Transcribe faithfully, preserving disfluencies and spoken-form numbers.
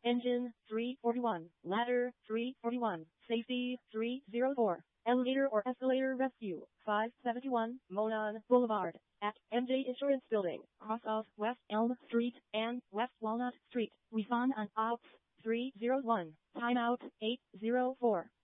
Engine, three forty-one. Ladder, three forty-one. Safety, three oh four. Elevator or escalator rescue, five seventy-one, Monon Boulevard, at M J Insurance Building, cross of West Elm Street and West Walnut Street. Refund on outs, three oh one. Timeout, eight oh four.